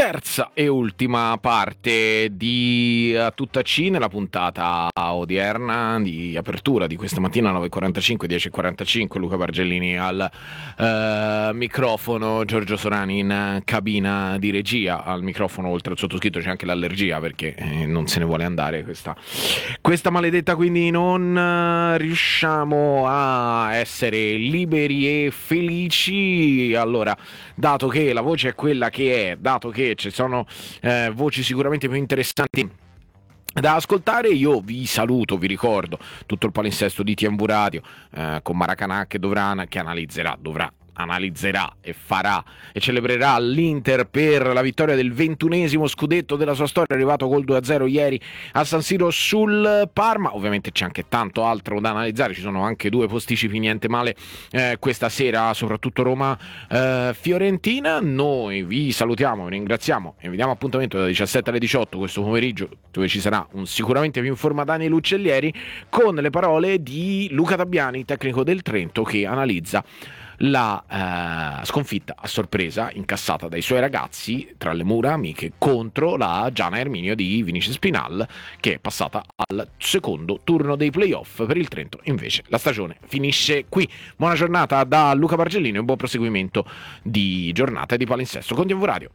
terza e ultima parte di A Tutta C nella puntata odierna di apertura di questa mattina 9.45, 10.45. Luca Bargellini al microfono, Giorgio Sorani in cabina di regia. Al microfono, oltre al sottoscritto, c'è anche l'allergia perché non se ne vuole andare questa maledetta, quindi non riusciamo a essere liberi e felici. Allora, dato che la voce è quella che è, dato che ci sono voci sicuramente più interessanti da ascoltare, io vi saluto, vi ricordo tutto il palinsesto di TMV Radio con Maracanã che analizzerà e farà e celebrerà l'Inter per la vittoria del 21esimo scudetto della sua storia, arrivato col 2-0 ieri a San Siro sul Parma. Ovviamente c'è anche tanto altro da analizzare, ci sono anche due posticipi niente male questa sera, soprattutto Roma-Fiorentina. Noi vi salutiamo, vi ringraziamo e vi diamo appuntamento dalle 17 alle 18 questo pomeriggio, dove ci sarà un sicuramente più in forma Daniel Uccellieri, con le parole di Luca Dabbiani, tecnico del Trento, che analizza la sconfitta a sorpresa incassata dai suoi ragazzi tra le mura amiche contro la Giana Erminio di Vinicius Pinal, che è passata al secondo turno dei playoff. Per il Trento invece la stagione finisce qui. Buona giornata da Luca Bargellino e buon proseguimento di giornata e di palinsesto con TMV Radio.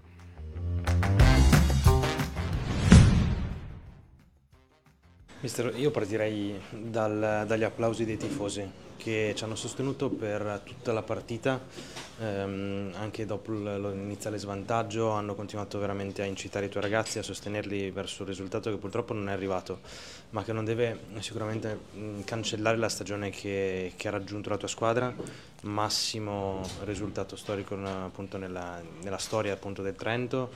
Mister, io partirei dagli applausi dei tifosi che ci hanno sostenuto per tutta la partita, anche dopo l'iniziale svantaggio hanno continuato veramente a incitare i tuoi ragazzi, a sostenerli verso il risultato che purtroppo non è arrivato, ma che non deve sicuramente cancellare la stagione che ha raggiunto la tua squadra, massimo risultato storico appunto nella storia appunto del Trento.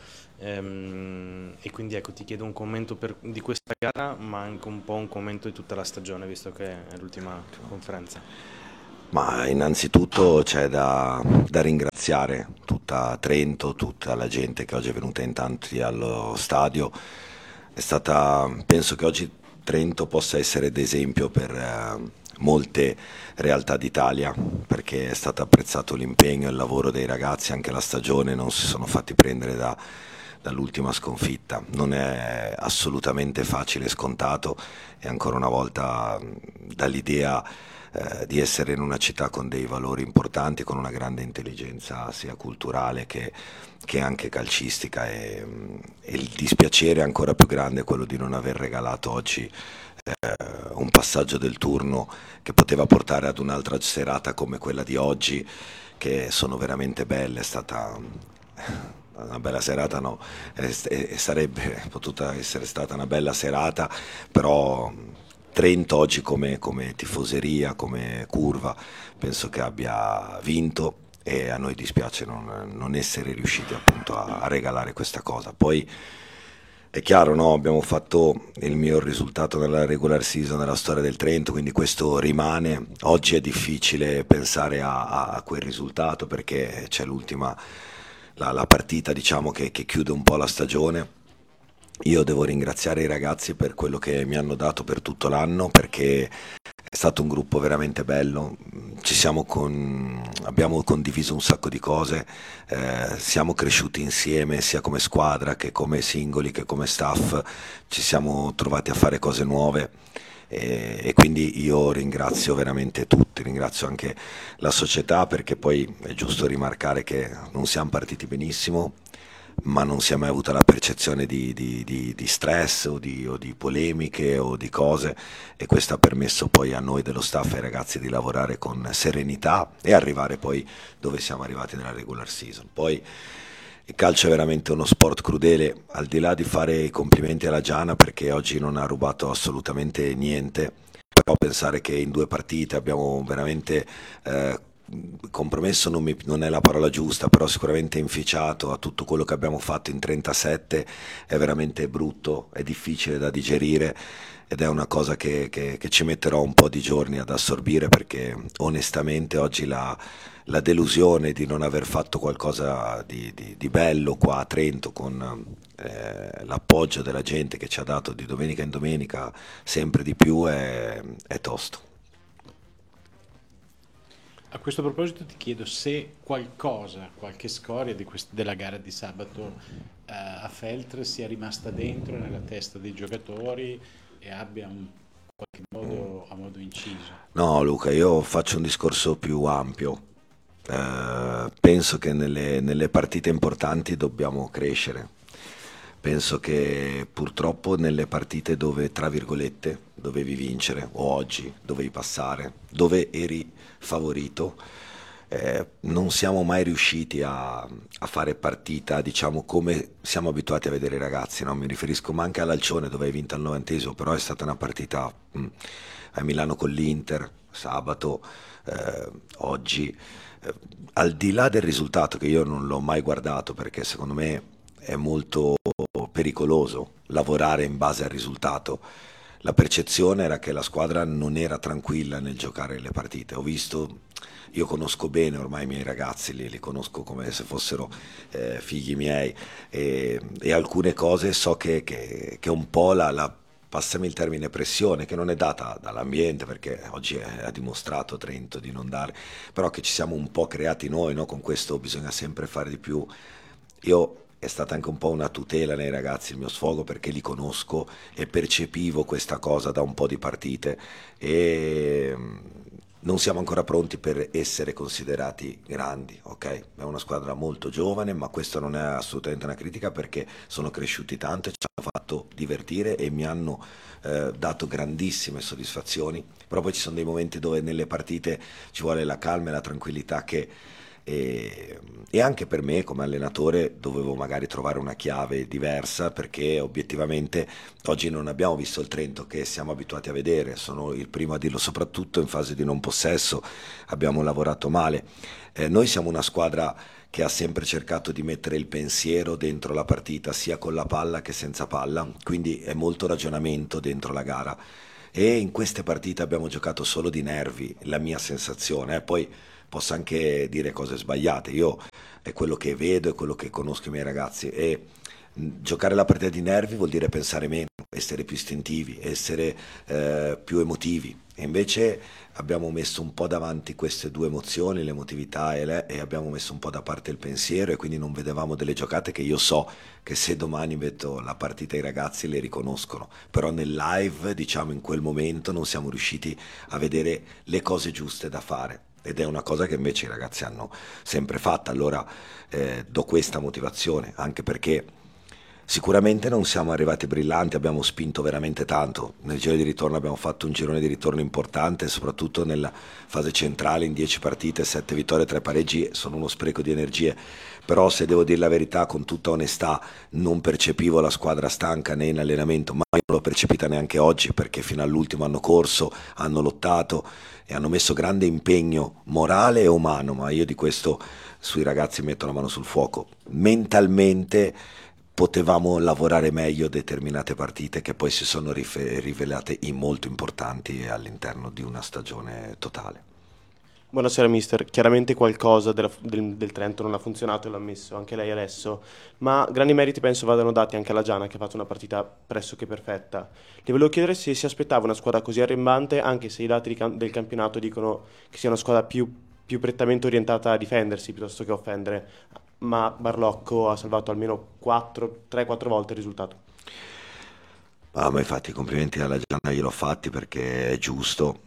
E quindi ecco, ti chiedo un commento di questa gara, ma anche un po' un commento di tutta la stagione, visto che è l'ultima conferenza. Ma innanzitutto c'è da ringraziare tutta Trento, tutta la gente che oggi è venuta in tanti allo stadio. Penso che oggi Trento possa essere d'esempio per molte realtà d'Italia, perché è stato apprezzato l'impegno e il lavoro dei ragazzi, anche la stagione, non si sono fatti prendere dall'ultima sconfitta. Non è assolutamente facile e scontato, e ancora una volta dall'idea di essere in una città con dei valori importanti, con una grande intelligenza sia culturale che anche calcistica, e il dispiacere ancora più grande è quello di non aver regalato oggi un passaggio del turno che poteva portare ad un'altra serata come quella di oggi, che sono veramente belle. È stata una bella serata, no, e sarebbe potuta essere stata una bella serata, però Trento oggi come tifoseria, come curva, penso che abbia vinto, e a noi dispiace non essere riusciti appunto a regalare questa cosa. Poi è chiaro, no? Abbiamo fatto il miglior risultato nella regular season nella storia del Trento, quindi questo rimane. Oggi è difficile pensare a quel risultato, perché c'è la partita, diciamo, che chiude un po' la stagione. Io devo ringraziare i ragazzi per quello che mi hanno dato per tutto l'anno, perché è stato un gruppo veramente bello. Abbiamo condiviso un sacco di cose, siamo cresciuti insieme sia come squadra che come singoli che come staff, ci siamo trovati a fare cose nuove, e quindi io ringrazio veramente tutti, ringrazio anche la società, perché poi è giusto rimarcare che non siamo partiti benissimo, ma non si è mai avuta la percezione di stress o di polemiche o di cose, e questo ha permesso poi a noi dello staff e ai ragazzi di lavorare con serenità e arrivare poi dove siamo arrivati nella regular season. Poi il calcio è veramente uno sport crudele, al di là di fare i complimenti alla Giana perché oggi non ha rubato assolutamente niente, però pensare che in 2 partite abbiamo veramente compromesso non è la parola giusta, però sicuramente inficiato a tutto quello che abbiamo fatto in 37, è veramente brutto, è difficile da digerire, ed è una cosa che ci metterò un po' di giorni ad assorbire, perché onestamente oggi la delusione di non aver fatto qualcosa di bello qua a Trento, con l'appoggio della gente che ci ha dato di domenica in domenica sempre di più, è tosto. A questo proposito ti chiedo se qualcosa, qualche scoria della gara di sabato a Feltre sia rimasta dentro nella testa dei giocatori e abbia in qualche modo, a modo inciso. No, Luca, io faccio un discorso più ampio. Penso che nelle partite importanti dobbiamo crescere. Penso che purtroppo nelle partite dove, tra virgolette, dovevi vincere, o oggi dovevi passare, dove eri favorito, non siamo mai riusciti a fare partita, diciamo, come siamo abituati a vedere i ragazzi, no? Mi riferisco ma anche all'Alcione dove hai vinto al 90°, però è stata una partita a Milano con l'Inter, sabato, oggi, al di là del risultato che io non l'ho mai guardato perché secondo me è molto pericoloso lavorare in base al risultato. La percezione era che la squadra non era tranquilla nel giocare le partite. Ho visto, io conosco bene ormai i miei ragazzi, li conosco come se fossero figli miei e alcune cose so che un po' passami il termine pressione, che non è data dall'ambiente perché oggi ha dimostrato Trento di non dare, però che ci siamo un po' creati noi, no? Con questo bisogna sempre fare di più. Io è stata anche un po' una tutela nei ragazzi il mio sfogo perché li conosco e percepivo questa cosa da un po' di partite e non siamo ancora pronti per essere considerati grandi, ok? È una squadra molto giovane, ma questo non è assolutamente una critica perché sono cresciuti tanto e ci hanno fatto divertire e mi hanno dato grandissime soddisfazioni, però poi ci sono dei momenti dove nelle partite ci vuole la calma e la tranquillità e anche per me come allenatore dovevo magari trovare una chiave diversa perché obiettivamente oggi non abbiamo visto il Trento che siamo abituati a vedere, sono il primo a dirlo, soprattutto in fase di non possesso abbiamo lavorato male. Noi siamo una squadra che ha sempre cercato di mettere il pensiero dentro la partita sia con la palla che senza palla, quindi è molto ragionamento dentro la gara e in queste partite abbiamo giocato solo di nervi, la mia sensazione, poi posso anche dire cose sbagliate, io è quello che vedo, è quello che conosco i miei ragazzi e giocare la partita di nervi vuol dire pensare meno, essere più istintivi, essere più emotivi e invece abbiamo messo un po' davanti queste due emozioni, l'emotività e abbiamo messo un po' da parte il pensiero e quindi non vedevamo delle giocate che io so che se domani metto la partita ai ragazzi le riconoscono, però nel live diciamo in quel momento non siamo riusciti a vedere le cose giuste da fare. Ed è una cosa che invece i ragazzi hanno sempre fatta, allora do questa motivazione, anche perché sicuramente non siamo arrivati brillanti, abbiamo spinto veramente tanto, nel giro di ritorno abbiamo fatto un girone di ritorno importante, soprattutto nella fase centrale in 10 partite, 7 vittorie, 3 pareggi, sono uno spreco di energie, però se devo dire la verità con tutta onestà non percepivo la squadra stanca né in allenamento, ma io non l'ho percepita neanche oggi perché fino all'ultimo hanno corso, hanno lottato e hanno messo grande impegno morale e umano, ma io di questo sui ragazzi metto la mano sul fuoco. Mentalmente potevamo lavorare meglio determinate partite che poi si sono rivelate molto importanti all'interno di una stagione totale. Buonasera mister, chiaramente qualcosa del Trento non ha funzionato e l'ha ammesso anche lei adesso, ma grandi meriti penso vadano dati anche alla Giana che ha fatto una partita pressoché perfetta. Le volevo chiedere se si aspettava una squadra così arrembante, anche se i dati del campionato dicono che sia una squadra più prettamente orientata a difendersi piuttosto che a offendere, ma Barlocco ha salvato almeno 3-4 volte il risultato. Ma infatti i complimenti alla Gianna gliel'ho fatti perché è giusto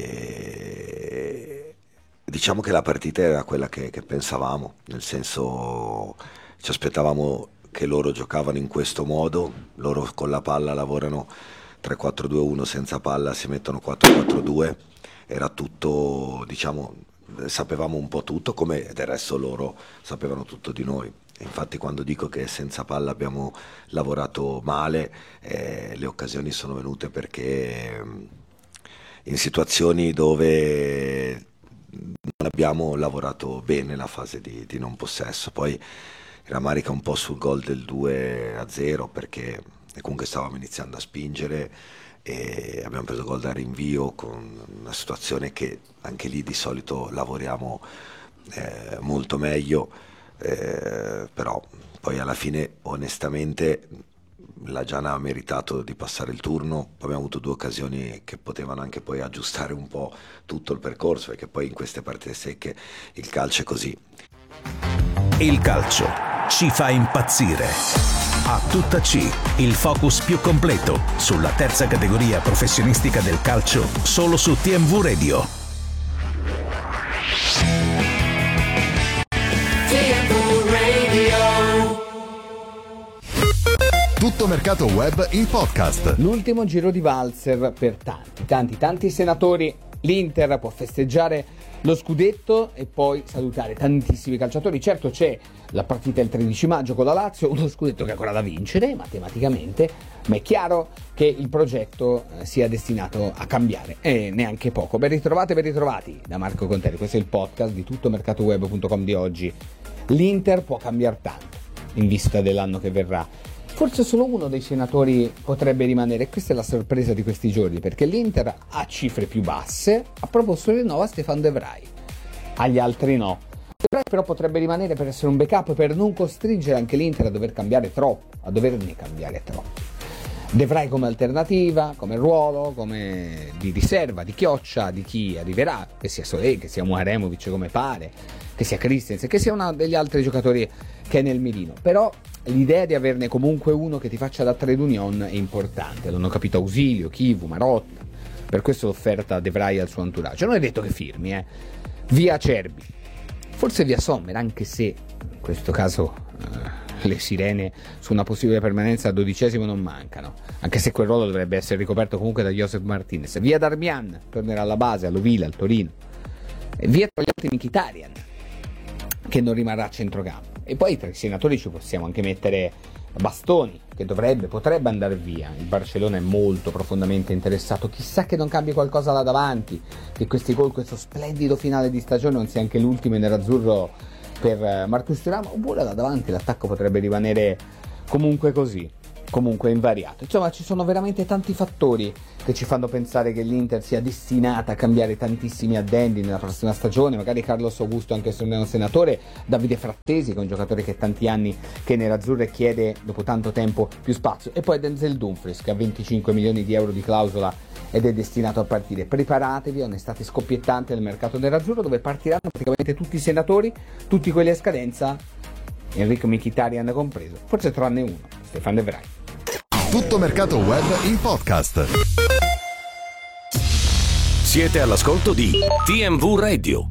e diciamo che la partita era quella che pensavamo, nel senso ci aspettavamo che loro giocavano in questo modo, loro con la palla lavorano 3-4-2-1, senza palla si mettono 4-4-2, era tutto, diciamo, sapevamo un po' tutto come del resto loro sapevano tutto di noi. Infatti quando dico che senza palla abbiamo lavorato male, le occasioni sono venute perché in situazioni dove non abbiamo lavorato bene la fase di non possesso. Poi rammarica un po' sul gol del 2-0 perché comunque stavamo iniziando a spingere e abbiamo preso gol da rinvio con una situazione che anche lì di solito lavoriamo molto meglio, però poi alla fine onestamente la Giana ha meritato di passare il turno, abbiamo avuto 2 occasioni che potevano anche poi aggiustare un po' tutto il percorso, perché poi in queste partite secche il calcio è così. Il calcio ci fa impazzire. A tutta C, il focus più completo sulla terza categoria professionistica del calcio, solo su TMV Radio. Tutto mercato web in podcast. L'ultimo giro di valzer per tanti senatori. L'Inter può festeggiare lo scudetto e poi salutare tantissimi calciatori. Certo, c'è la partita il 13 maggio con la Lazio, uno scudetto che è ancora da vincere matematicamente, ma è chiaro che il progetto sia destinato a cambiare, e neanche poco. Ben ritrovati da Marco Conteri. Questo è il podcast di tuttomercatoweb.com di oggi. L'Inter può cambiare tanto in vista dell'anno che verrà. Forse solo uno dei senatori potrebbe rimanere, e questa è la sorpresa di questi giorni, perché l'Inter ha cifre più basse, ha proposto il rinnovo a Stefan De Vrij, agli altri no. De Vrij però potrebbe rimanere per essere un backup, per non costringere anche l'Inter a dover cambiare troppo, a doverne cambiare troppo. De Vrij come alternativa, come ruolo, come di riserva, di chioccia, di chi arriverà, che sia Solé, che sia Muharemovic come pare, che sia Christensen, che sia uno degli altri giocatori che è nel mirino. Però l'idea di averne comunque uno che ti faccia da trade union è importante. L'hanno capito Ausilio, Chivu, Marotta. Per questo l'offerta a De Vrij al suo entourage. Non è detto che firmi, via Acerbi, forse via Sommer, anche se in questo caso le sirene su una possibile permanenza al 12° non mancano, anche se quel ruolo dovrebbe essere ricoperto comunque da Josep Martinez. Via Darmian, tornerà alla base, all'Ovila, al Torino. E via Togliatti Mkhitaryan, che non rimarrà a centrocampo. E poi tra i senatori ci possiamo anche mettere Bastoni, che potrebbe andare via. Il Barcellona è molto profondamente interessato. Chissà che non cambi qualcosa là davanti, che questi gol, questo splendido finale di stagione non sia anche l'ultimo in nerazzurro per Marcus Thuram, oppure là davanti l'attacco potrebbe rimanere comunque così, comunque invariato. Insomma, ci sono veramente tanti fattori che ci fanno pensare che l'Inter sia destinata a cambiare tantissimi addendi nella prossima stagione. Magari Carlos Augusto, anche se non è un senatore, Davide Frattesi, che è un giocatore che tanti anni che nerazzurre chiede dopo tanto tempo più spazio, e poi Denzel Dumfries, che ha 25 milioni di euro di clausola ed è destinato a partire. Preparatevi a un'estate scoppiettante nel mercato nerazzurro, dove partiranno praticamente tutti i senatori, tutti quelli a scadenza, Enrico Mkhitaryan compreso, forse tranne uno, Stefan De Vrij. Tutto mercato web in podcast. Siete all'ascolto di TMV Radio.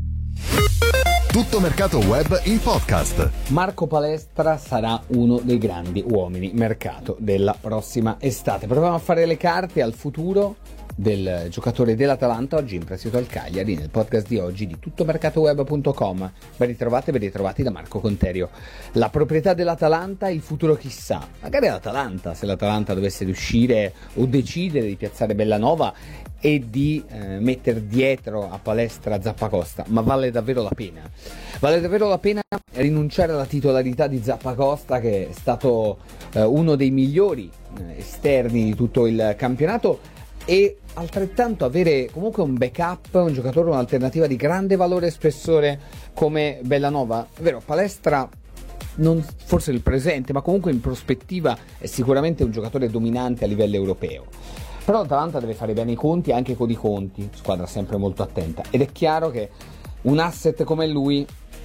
Tutto mercato web in podcast. Marco Palestra sarà uno dei grandi uomini mercato della prossima estate. Proviamo a fare le carte al futuro del giocatore dell'Atalanta, oggi in prestito al Cagliari, nel podcast di oggi di tuttomercatoweb.com. Ben ritrovati da Marco Conterio. La proprietà dell'Atalanta, il futuro chissà. Magari l'Atalanta, se l'Atalanta dovesse riuscire o decidere di piazzare Bellanova e di mettere dietro a Palestra Zappacosta, ma vale davvero la pena? Vale davvero la pena rinunciare alla titolarità di Zappacosta, che è stato uno dei migliori esterni di tutto il campionato, e altrettanto avere comunque un backup, un giocatore, un'alternativa di grande valore e spessore come Bellanova? È vero, Palestra non forse il presente, ma comunque in prospettiva è sicuramente un giocatore dominante a livello europeo. Però l'Atalanta deve fare bene i conti anche con i conti, squadra sempre molto attenta, ed è chiaro che un asset come lui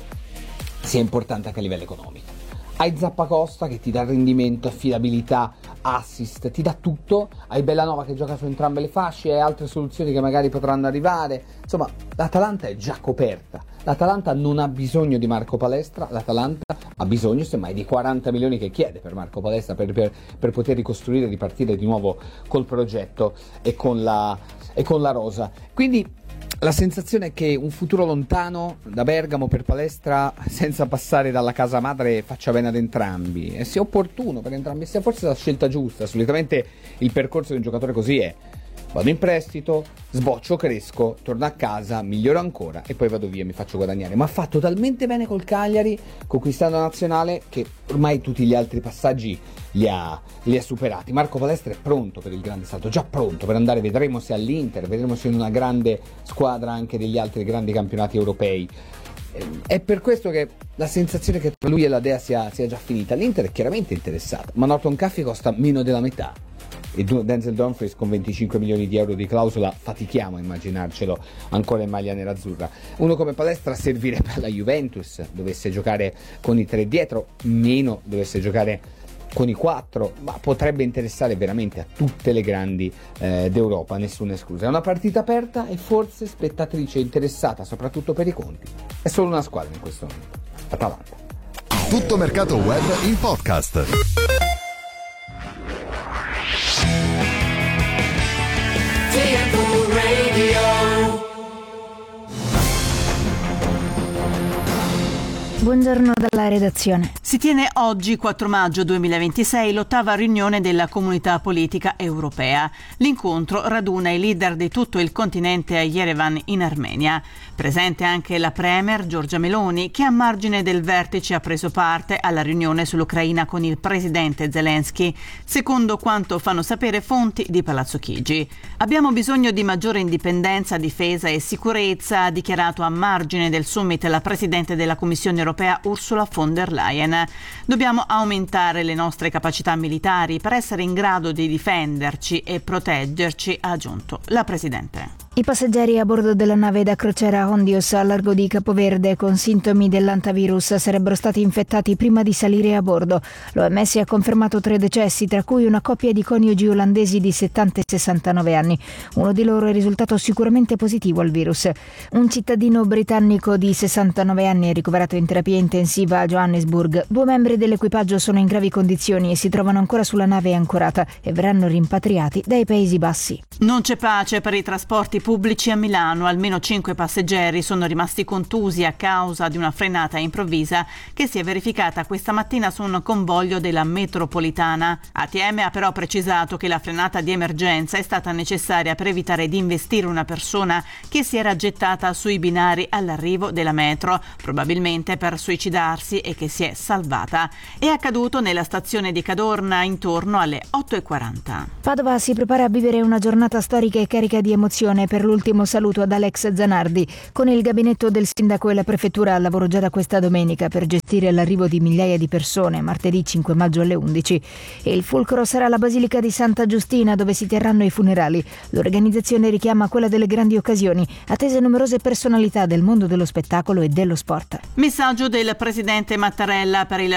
sia importante anche a livello economico. Hai Zappacosta che ti dà rendimento, affidabilità, assist, ti dà tutto. Hai Bellanova che gioca su entrambe le fasce, e altre soluzioni che magari potranno arrivare. Insomma, l'Atalanta è già coperta. L'Atalanta non ha bisogno di Marco Palestra, l'Atalanta ha bisogno semmai di 40 milioni che chiede per Marco Palestra per poter ricostruire e ripartire di nuovo col progetto e con la rosa. Quindi la sensazione è che un futuro lontano da Bergamo per Palestra, senza passare dalla casa madre, faccia bene ad entrambi e sia opportuno per entrambi, sia forse la scelta giusta. Solitamente il percorso di un giocatore così è: vado in prestito, sboccio, cresco, torno a casa, miglioro ancora e poi vado via, mi faccio guadagnare. Ma ha fatto talmente bene col Cagliari, conquistando la nazionale, che ormai tutti gli altri passaggi li ha superati. Marco Palestra è pronto per il grande salto, già pronto per andare, vedremo se all'Inter, vedremo se in una grande squadra anche degli altri grandi campionati europei. È per questo che la sensazione che tra lui e la Dea sia già finita. L'Inter è chiaramente interessata, ma Norton Caffey costa meno della metà e Denzel Dumfries con 25 milioni di euro di clausola fatichiamo a immaginarcelo ancora in maglia nerazzurra. Uno come Palestra servirebbe alla Juventus, dovesse giocare con i 3 dietro, meno dovesse giocare con i 4, ma potrebbe interessare veramente a tutte le grandi d'Europa, nessuna esclusa. È una partita aperta e forse spettatrice interessata soprattutto per i conti. È solo una squadra in questo momento, Atalanta. Tutto mercato web in podcast. TMV Radio. Buongiorno dalla redazione. Si tiene oggi, 4 maggio 2026, l'8ª riunione della Comunità Politica Europea. L'incontro raduna i leader di tutto il continente a Yerevan, in Armenia. Presente anche la Premier Giorgia Meloni, che a margine del vertice ha preso parte alla riunione sull'Ucraina con il presidente Zelensky, secondo quanto fanno sapere fonti di Palazzo Chigi. Abbiamo bisogno di maggiore indipendenza, difesa e sicurezza, ha dichiarato a margine del summit la presidente della Commissione Europea Ursula von der Leyen. Dobbiamo aumentare le nostre capacità militari per essere in grado di difenderci e proteggerci, ha aggiunto la presidente. I passeggeri a bordo della nave da crociera Hondios a largo di Capoverde con sintomi dell'antivirus sarebbero stati infettati prima di salire a bordo. L'OMS ha confermato 3 decessi, tra cui una coppia di coniugi olandesi di 70 e 69 anni. Uno di loro è risultato sicuramente positivo al virus. Un cittadino britannico di 69 anni è ricoverato in terapia intensiva a Johannesburg. 2 membri dell'equipaggio sono in gravi condizioni e si trovano ancora sulla nave ancorata e verranno rimpatriati dai Paesi Bassi. Non c'è pace per i trasporti pubblici a Milano. Almeno 5 passeggeri sono rimasti contusi a causa di una frenata improvvisa che si è verificata questa mattina su un convoglio della metropolitana. ATM ha però precisato che la frenata di emergenza è stata necessaria per evitare di investire una persona che si era gettata sui binari all'arrivo della metro, probabilmente per suicidarsi, e che si è salvata. È accaduto nella stazione di Cadorna intorno alle 8:40. Padova si prepara a vivere una giornata storica e carica di emozione per l'ultimo saluto ad Alex Zanardi. Con il gabinetto del sindaco e la prefettura al lavoro già da questa domenica per gestire l'arrivo di migliaia di persone martedì 5 maggio alle 11. E il fulcro sarà la Basilica di Santa Giustina, dove si terranno i funerali. L'organizzazione richiama quella delle grandi occasioni, attese numerose personalità del mondo dello spettacolo e dello sport. Messaggio del presidente Mattarella per il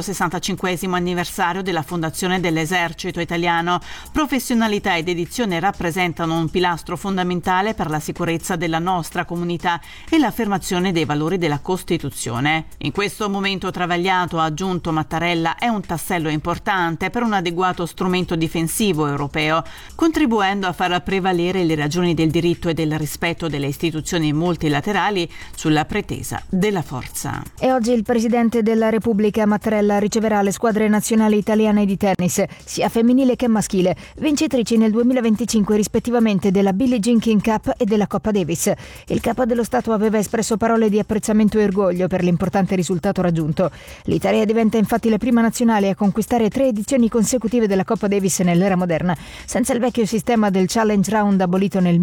165° anniversario della fondazione dell'Esercito Italiano. Professionalità ed dedizione rappresentano un pilastro fondamentale per la sicurezza della nostra comunità e l'affermazione dei valori della Costituzione. In questo momento travagliato, ha aggiunto Mattarella, è un tassello importante per un adeguato strumento difensivo europeo, contribuendo a far prevalere le ragioni del diritto e del rispetto delle istituzioni multilaterali sulla pretesa della forza. E oggi il presidente della Repubblica Mattarella riceverà le squadre nazionali italiane di tennis, sia femminile che maschile, vincitrici nel 2025 rispettivamente della Billie Jean King Cup e della Coppa Davis. Il capo dello Stato aveva espresso parole di apprezzamento e orgoglio per l'importante risultato raggiunto. L'Italia diventa infatti la prima nazionale a conquistare 3 edizioni consecutive della Coppa Davis nell'era moderna, senza il vecchio sistema del Challenge Round abolito nel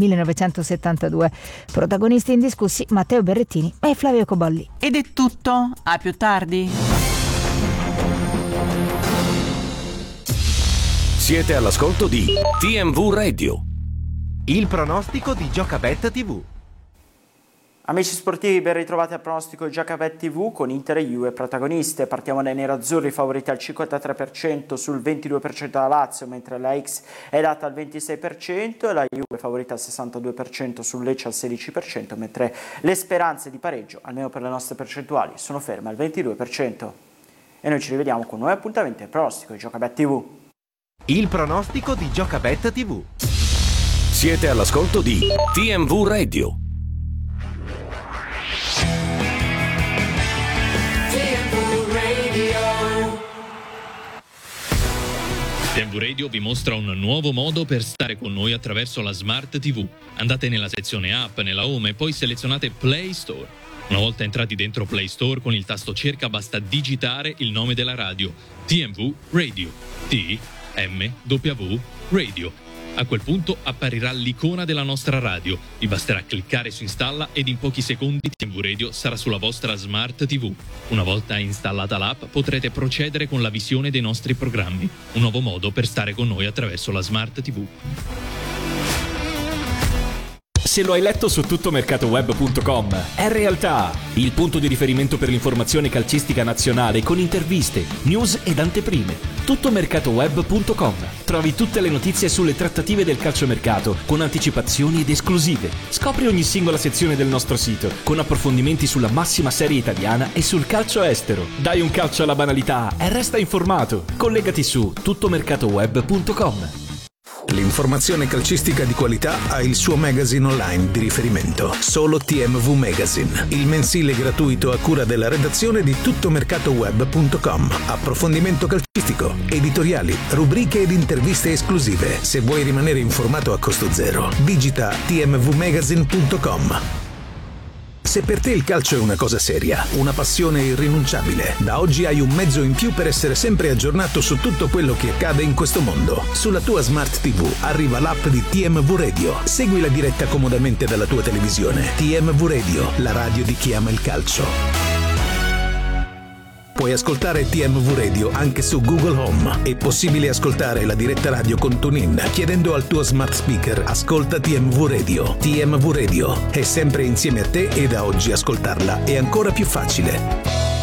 1972. Protagonisti indiscussi Matteo Berrettini e Flavio Cobolli. Ed è tutto, a più tardi. Siete all'ascolto di TMV Radio. Il pronostico di Giocabet TV. Amici sportivi, ben ritrovati al pronostico di Giocabet TV con Inter e Juve protagoniste. Partiamo dai nerazzurri, favoriti al 53%, sul 22% la Lazio, mentre la X è data al 26% e la Juve favorita al 62%, sul Lecce al 16%, mentre le speranze di pareggio, almeno per le nostre percentuali, sono ferme al 22%. E noi ci rivediamo con nuovi appuntamenti al pronostico di Giocabet TV. Il pronostico di Giocabet TV. Siete all'ascolto di TMV Radio. TMV Radio vi mostra un nuovo modo per stare con noi attraverso la Smart TV. Andate nella sezione App, nella Home e poi selezionate Play Store. Una volta entrati dentro Play Store, con il tasto cerca basta digitare il nome della radio: TMV Radio. TMW Radio. A quel punto apparirà l'icona della nostra radio. Vi basterà cliccare su installa ed in pochi secondi TMV Radio sarà sulla vostra Smart TV. Una volta installata l'app potrete procedere con la visione dei nostri programmi. Un nuovo modo per stare con noi attraverso la Smart TV. Se lo hai letto su tuttomercatoweb.com, è realtà! Il punto di riferimento per l'informazione calcistica nazionale con interviste, news ed anteprime. Tuttomercatoweb.com. Trovi tutte le notizie sulle trattative del calciomercato con anticipazioni ed esclusive. Scopri ogni singola sezione del nostro sito con approfondimenti sulla massima serie italiana e sul calcio estero. Dai un calcio alla banalità e resta informato. Collegati su tuttomercatoweb.com. L'informazione calcistica di qualità ha il suo magazine online di riferimento, solo TMV Magazine, il mensile gratuito a cura della redazione di tuttomercatoweb.com. Approfondimento calcistico, editoriali, rubriche ed interviste esclusive. Se vuoi rimanere informato a costo zero, digita tmvmagazine.com. Se per te il calcio è una cosa seria, una passione irrinunciabile, da oggi hai un mezzo in più per essere sempre aggiornato su tutto quello che accade in questo mondo. Sulla tua Smart TV arriva l'app di TMV Radio. Segui la diretta comodamente dalla tua televisione. TMV Radio, la radio di chi ama il calcio. Puoi ascoltare TMV Radio anche su Google Home. È possibile ascoltare la diretta radio con TuneIn chiedendo al tuo smart speaker "Ascolta TMV Radio". TMV Radio è sempre insieme a te e da oggi ascoltarla è ancora più facile.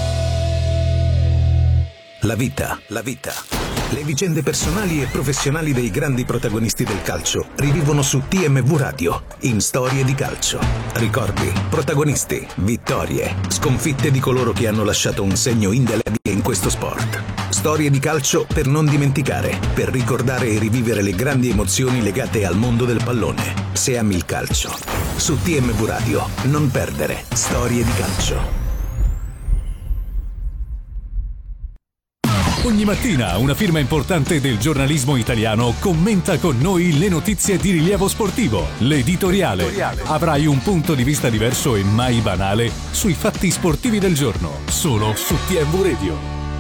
La vita. Le vicende personali e professionali dei grandi protagonisti del calcio rivivono su TMV Radio, in Storie di Calcio. Ricordi, protagonisti, vittorie, sconfitte di coloro che hanno lasciato un segno indelebile in questo sport. Storie di calcio per non dimenticare, per ricordare e rivivere le grandi emozioni legate al mondo del pallone. Se ami il calcio, su TMV Radio, non perdere Storie di Calcio. Ogni mattina una firma importante del giornalismo italiano commenta con noi le notizie di rilievo sportivo. L'editoriale. Avrai un punto di vista diverso e mai banale sui fatti sportivi del giorno, solo su TMV Radio.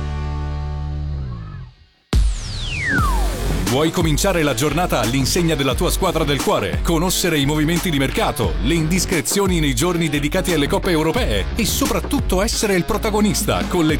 Vuoi cominciare la giornata all'insegna della tua squadra del cuore? Conoscere i movimenti di mercato, le indiscrezioni nei giorni dedicati alle coppe europee e soprattutto essere il protagonista con le